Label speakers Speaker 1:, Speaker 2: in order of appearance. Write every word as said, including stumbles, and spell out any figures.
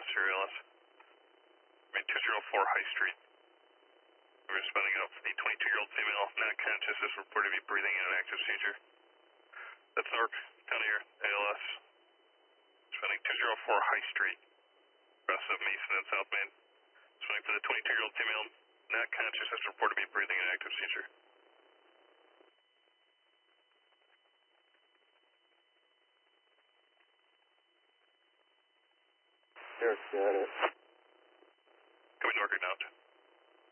Speaker 1: officer, A L S. I mean, two oh four High Street. We're responding out for the twenty-two-year-old female, not conscious, is reported to be breathing in an active seizure. That's Newark County here, A L S. Responding two oh four High Street, west of Mason and South Main. Responding for the twenty-two-year-old female, not conscious, is reported to be breathing in an active seizure.
Speaker 2: Here, got it.